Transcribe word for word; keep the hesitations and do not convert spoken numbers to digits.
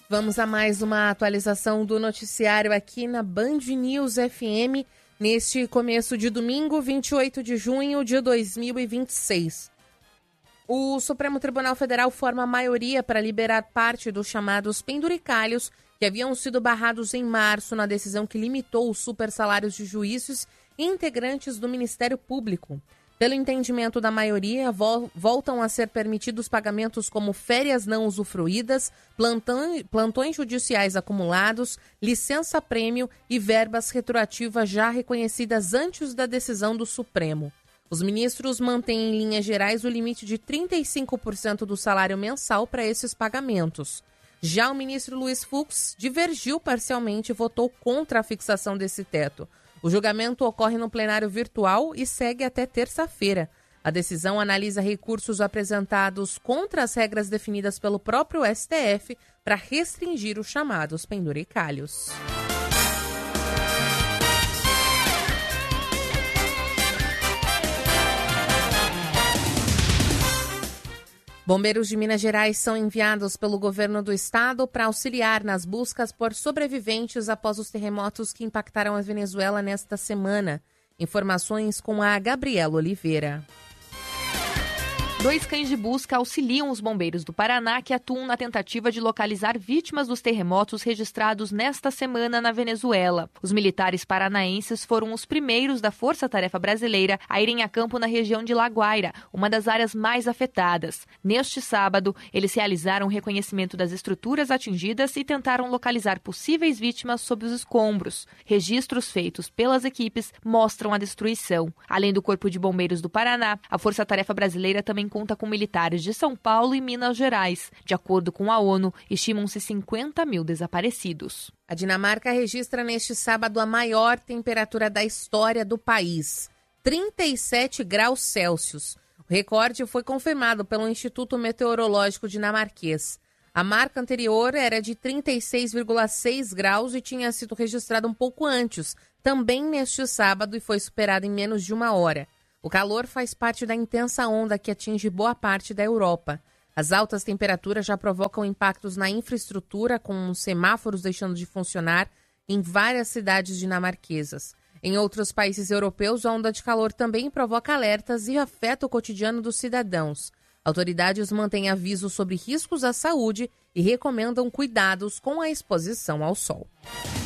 Vamos a mais uma atualização do noticiário aqui na Band News F M, neste começo de domingo, vinte e oito de junho de dois mil e vinte e seis. O Supremo Tribunal Federal forma a maioria para liberar parte dos chamados penduricalhos que haviam sido barrados em março na decisão que limitou os supersalários de juízes e integrantes do Ministério Público. Pelo entendimento da maioria, vol- voltam a ser permitidos pagamentos como férias não usufruídas, plantão, plantões judiciais acumulados, licença-prêmio e verbas retroativas já reconhecidas antes da decisão do Supremo. Os ministros mantêm em linhas gerais o limite de trinta e cinco por cento do salário mensal para esses pagamentos. Já o ministro Luiz Fux divergiu parcialmente e votou contra a fixação desse teto. O julgamento ocorre no plenário virtual e segue até terça-feira. A decisão analisa recursos apresentados contra as regras definidas pelo próprio S T F para restringir os chamados penduricalhos. Bombeiros de Minas Gerais são enviados pelo governo do estado para auxiliar nas buscas por sobreviventes após os terremotos que impactaram a Venezuela nesta semana. Informações com a Gabriela Oliveira. Dois cães de busca auxiliam os bombeiros do Paraná que atuam na tentativa de localizar vítimas dos terremotos registrados nesta semana na Venezuela. Os militares paranaenses foram os primeiros da Força Tarefa Brasileira a irem a campo na região de La Guaira, uma das áreas mais afetadas. Neste sábado, eles realizaram o reconhecimento das estruturas atingidas e tentaram localizar possíveis vítimas sob os escombros. Registros feitos pelas equipes mostram a destruição. Além do Corpo de Bombeiros do Paraná, a Força Tarefa Brasileira também conta com militares de São Paulo e Minas Gerais. De acordo com a ONU, estimam-se cinquenta mil desaparecidos. A Dinamarca registra neste sábado a maior temperatura da história do país, trinta e sete graus Celsius. O recorde foi confirmado pelo Instituto Meteorológico Dinamarquês. A marca anterior era de trinta e seis vírgula seis graus e tinha sido registrada um pouco antes, também neste sábado, e foi superada em menos de uma hora. O calor faz parte da intensa onda que atinge boa parte da Europa. As altas temperaturas já provocam impactos na infraestrutura, com semáforos deixando de funcionar em várias cidades dinamarquesas. Em outros países europeus, a onda de calor também provoca alertas e afeta o cotidiano dos cidadãos. Autoridades mantêm avisos sobre riscos à saúde e recomendam cuidados com a exposição ao sol.